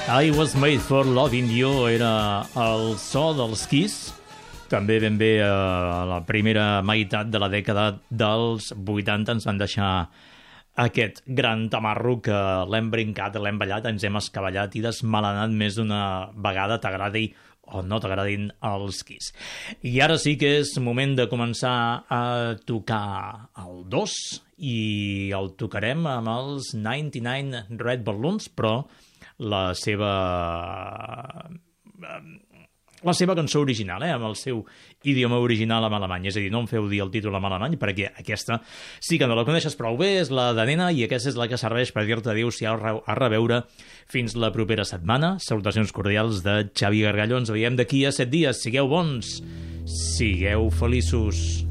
I Was Made for Loving You era el so dels Kiss, també ben bé a la primera meitat de la dècada dels 80 ens van deixar aquest gran tamarro que l'hem brincat, l'hem ballat, ens hem escavallat i desmalenat més d'una vegada, t'agradi o no t'agradin els Kiss. I ara sí que és moment de començar a tocar el 2 i el tocarem amb els 99 Red Balloons, però la seva cançó original, amb el seu idioma original en alemany. És a dir, no em feu dir el títol en alemany, perquè aquesta sí que no la coneixes prou bé, és la de nena, i aquesta és la que serveix per dir-te adéu-siau, a reveure fins la propera setmana. Salutacions cordials de Xavi Gargallo. Ens veiem d'aquí a 7 dies. Sigueu bons, sigueu feliços.